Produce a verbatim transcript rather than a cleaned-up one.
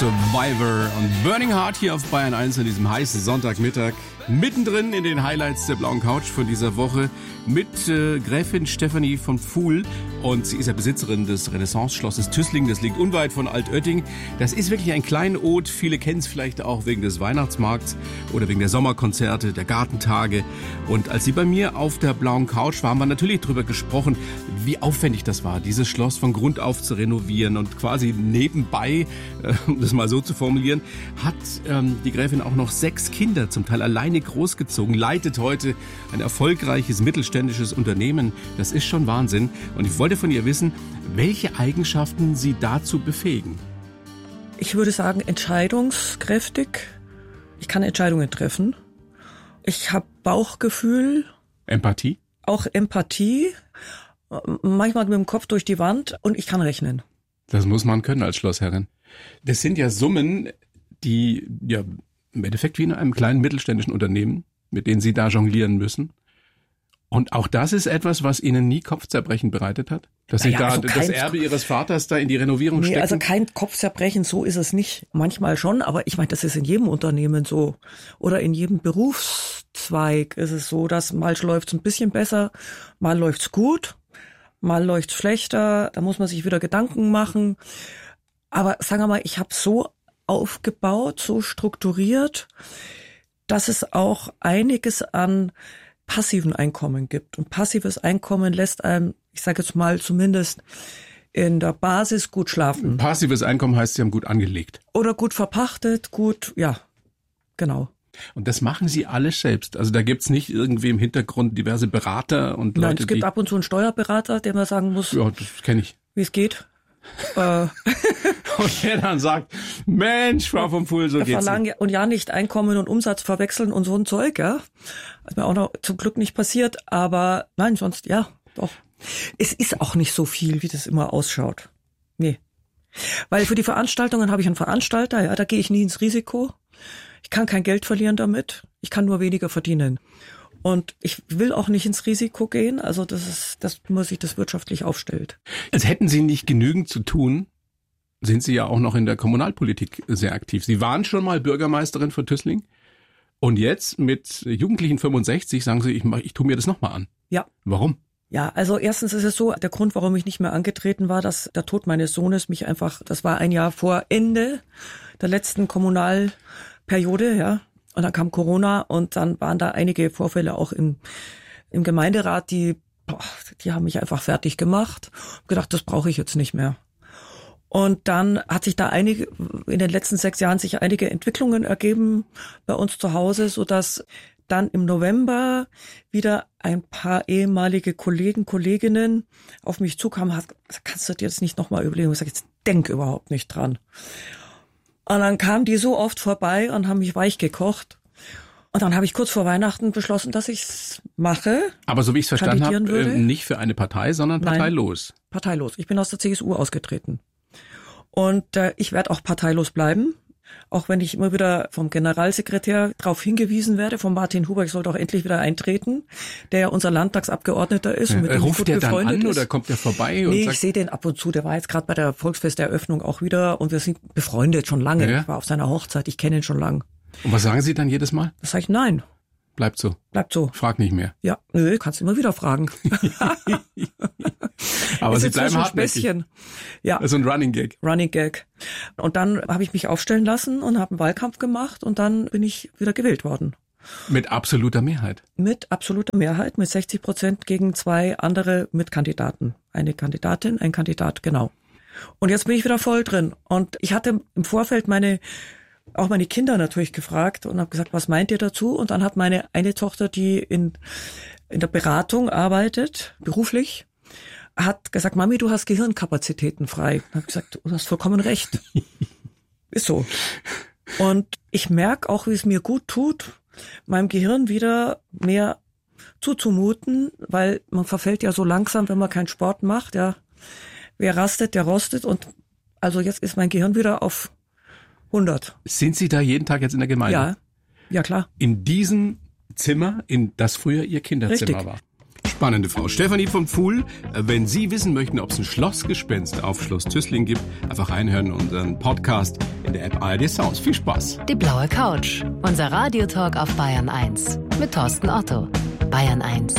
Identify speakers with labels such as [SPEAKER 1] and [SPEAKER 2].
[SPEAKER 1] Survivor und Burning Heart hier auf Bayern eins an diesem heißen Sonntagmittag. Mittendrin in den Highlights der blauen Couch von dieser Woche mit äh, Gräfin Stefanie von Pfuhl. Und sie ist ja Besitzerin des Renaissance-Schlosses Tüßling. Das liegt unweit von Altötting. Das ist wirklich ein Kleinod. Viele kennen es vielleicht auch wegen des Weihnachtsmarkts oder wegen der Sommerkonzerte, der Gartentage. Und als sie bei mir auf der blauen Couch war, haben wir natürlich darüber gesprochen, wie aufwendig das war, dieses Schloss von Grund auf zu renovieren. Und quasi nebenbei, äh, um das mal so zu formulieren, hat ähm, die Gräfin auch noch sechs Kinder, zum Teil alleine großgezogen, leitet heute ein erfolgreiches mittelständisches Unternehmen. Das ist schon Wahnsinn. Und ich wollte von ihr wissen, welche Eigenschaften sie dazu befähigen.
[SPEAKER 2] Ich würde sagen, entscheidungskräftig. Ich kann Entscheidungen treffen. Ich habe Bauchgefühl.
[SPEAKER 1] Empathie? Auch
[SPEAKER 2] Empathie. Manchmal mit dem Kopf durch die Wand und ich kann rechnen.
[SPEAKER 1] Das muss man können als Schlossherrin. Das sind ja Summen, die ja im Endeffekt wie in einem kleinen mittelständischen Unternehmen, mit denen Sie da jonglieren müssen. Und auch das ist etwas, was Ihnen nie Kopfzerbrechen bereitet hat? Dass Sie naja, da also das Erbe Ihres Vaters da in die Renovierung
[SPEAKER 2] nee,
[SPEAKER 1] stecken?
[SPEAKER 2] Also kein Kopfzerbrechen, so ist es nicht. Manchmal schon, aber ich meine, das ist in jedem Unternehmen so. Oder in jedem Berufszweig ist es so, dass mal läuft's ein bisschen besser, mal läuft's gut, mal läuft's schlechter, da muss man sich wieder Gedanken machen. Aber sagen wir mal, ich habe so aufgebaut, so strukturiert, dass es auch einiges an passiven Einkommen gibt. Und passives Einkommen lässt einem, ich sage jetzt mal zumindest in der Basis gut schlafen.
[SPEAKER 1] Passives Einkommen heißt, Sie haben gut angelegt.
[SPEAKER 2] Oder gut verpachtet, gut, ja, genau.
[SPEAKER 1] Und das machen Sie alles selbst? Also da gibt's nicht irgendwie im Hintergrund diverse Berater und Leute,
[SPEAKER 2] Nein, es gibt ab und zu einen Steuerberater, der mir sagen muss,
[SPEAKER 1] ja, das kenne ich,
[SPEAKER 2] wie es geht. äh.
[SPEAKER 1] Und der dann sagt, Mensch, Frau von Pfuhl, so geht's
[SPEAKER 2] verlangen,
[SPEAKER 1] nicht.
[SPEAKER 2] Und ja nicht Einkommen und Umsatz verwechseln und so ein Zeug, ja. Was mir auch noch zum Glück nicht passiert, aber nein, sonst, ja, doch. Es ist auch nicht so viel, wie das immer ausschaut. Nee. Weil für die Veranstaltungen habe ich einen Veranstalter, ja, da gehe ich nie ins Risiko. Ich kann kein Geld verlieren damit. Ich kann nur weniger verdienen. Und ich will auch nicht ins Risiko gehen. Also das ist, das muss sich das wirtschaftlich aufstellt.
[SPEAKER 1] Als hätten Sie nicht genügend zu tun, sind Sie ja auch noch in der Kommunalpolitik sehr aktiv. Sie waren schon mal Bürgermeisterin von Tüßling. Und jetzt mit Jugendlichen fünfundsechzig sagen Sie, ich, mach, ich tue mir das nochmal an.
[SPEAKER 2] Ja.
[SPEAKER 1] Warum?
[SPEAKER 2] Ja, also erstens ist es so, der Grund, warum ich nicht mehr angetreten war, dass der Tod meines Sohnes mich einfach, das war ein Jahr vor Ende der letzten Kommunalperiode, ja. Und dann kam Corona und dann waren da einige Vorfälle auch im, im Gemeinderat, die, boah, die haben mich einfach fertig gemacht. Hab gedacht, das brauche ich jetzt nicht mehr. Und dann hat sich da einige, in den letzten sechs Jahren sich einige Entwicklungen ergeben bei uns zu Hause, so dass dann im November wieder ein paar ehemalige Kollegen, Kolleginnen auf mich zukamen, hat, kannst du dir jetzt nicht nochmal überlegen? Ich sage, jetzt denk überhaupt nicht dran. Und dann kamen die so oft vorbei und haben mich weich gekocht. Und dann habe ich kurz vor Weihnachten beschlossen, dass ich es mache.
[SPEAKER 1] Aber so wie ich es verstanden habe, äh, nicht für eine Partei, sondern parteilos.
[SPEAKER 2] Nein, parteilos. Ich bin aus der C S U ausgetreten. Und äh, ich werde auch parteilos bleiben. Auch wenn ich immer wieder vom Generalsekretär darauf hingewiesen werde, von Martin Huber, ich sollte auch endlich wieder eintreten, der ja unser Landtagsabgeordneter ist.
[SPEAKER 1] Ja,
[SPEAKER 2] und mit dem
[SPEAKER 1] ruft
[SPEAKER 2] gut
[SPEAKER 1] der dann an
[SPEAKER 2] ist.
[SPEAKER 1] Oder kommt der vorbei? Und
[SPEAKER 2] nee,
[SPEAKER 1] sagt,
[SPEAKER 2] ich sehe den ab und zu. Der war jetzt gerade bei der Volksfesteröffnung auch wieder und wir sind befreundet schon lange. Ja. Ich war auf seiner Hochzeit, ich kenne ihn schon lang.
[SPEAKER 1] Und was sagen Sie dann jedes Mal?
[SPEAKER 2] Das sage ich, nein.
[SPEAKER 1] Bleibt so.
[SPEAKER 2] Bleibt so.
[SPEAKER 1] Frag nicht mehr.
[SPEAKER 2] Ja, nö, kannst immer wieder fragen.
[SPEAKER 1] Aber
[SPEAKER 2] ist
[SPEAKER 1] Sie bleiben hartnäckig.
[SPEAKER 2] Ja.
[SPEAKER 1] Das ist ein Running Gag.
[SPEAKER 2] Running Gag. Und dann habe ich mich aufstellen lassen und habe einen Wahlkampf gemacht und dann bin ich wieder gewählt worden.
[SPEAKER 1] Mit absoluter Mehrheit?
[SPEAKER 2] Mit absoluter Mehrheit, mit sechzig Prozent gegen zwei andere Mitkandidaten. Eine Kandidatin, ein Kandidat, genau. Und jetzt bin ich wieder voll drin. Und ich hatte im Vorfeld meine auch meine Kinder natürlich gefragt und habe gesagt, was meint ihr dazu? Und dann hat meine eine Tochter, die in in der Beratung arbeitet, beruflich, hat gesagt, Mami, du hast Gehirnkapazitäten frei. Ich habe gesagt, du hast vollkommen recht. Ist so. Und ich merke auch, wie es mir gut tut, meinem Gehirn wieder mehr zuzumuten, weil man verfällt ja so langsam, wenn man keinen Sport macht. Ja, wer rastet, der rostet. Und also jetzt ist mein Gehirn wieder auf hundert.
[SPEAKER 1] Sind Sie da jeden Tag jetzt in der Gemeinde?
[SPEAKER 2] Ja, ja klar.
[SPEAKER 1] In diesem Zimmer, in das früher Ihr Kinderzimmer
[SPEAKER 2] Richtig.
[SPEAKER 1] war? Spannende Frau. Stefanie vom Pfuhl. Wenn Sie wissen möchten, ob es ein Schlossgespenst auf Schloss Tüßling gibt, einfach reinhören und unseren Podcast in der App A R D Sounds. Viel Spaß.
[SPEAKER 3] Die blaue Couch. Unser Radiotalk auf Bayern eins. Mit Thorsten Otto. Bayern eins